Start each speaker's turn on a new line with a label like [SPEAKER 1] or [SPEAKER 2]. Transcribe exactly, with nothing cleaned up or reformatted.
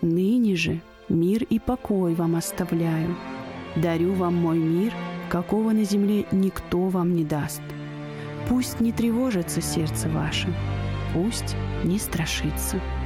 [SPEAKER 1] Ныне же мир и покой вам оставляю. Дарю вам мой мир, какого на земле никто вам не даст. Пусть не тревожится сердце ваше, пусть не страшится.